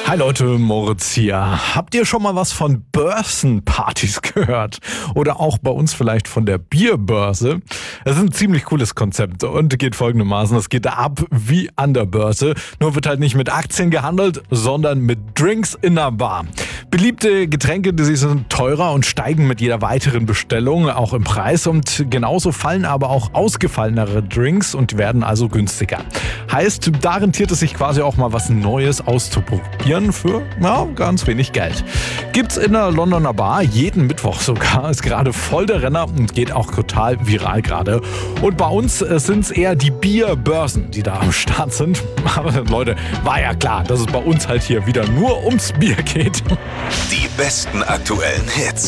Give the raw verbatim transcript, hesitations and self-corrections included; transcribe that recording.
Hi Leute, Moritz hier. Habt ihr schon mal was von Börsenpartys gehört? Oder auch bei uns vielleicht von der Bierbörse? Das ist ein ziemlich cooles Konzept und geht folgendermaßen. Es geht ab wie an der Börse, nur wird halt nicht mit Aktien gehandelt, sondern mit Drinks in der Bar. Beliebte Getränke, die sind teurer und steigen mit jeder weiteren Bestellung auch im Preis, und genauso fallen aber auch ausgefallenere Drinks und werden also günstiger. Heißt, da rentiert es sich quasi auch mal was Neues auszuprobieren für ja, ganz wenig Geld. Gibt's in der Londoner Bar jeden Mittwoch sogar, ist gerade voll der Renner und geht auch total viral gerade. Und bei uns sind es eher die Bierbörsen, die da am Start sind. Aber Leute, war ja klar, dass es bei uns halt hier wieder nur ums Bier geht. Die besten aktuellen Hits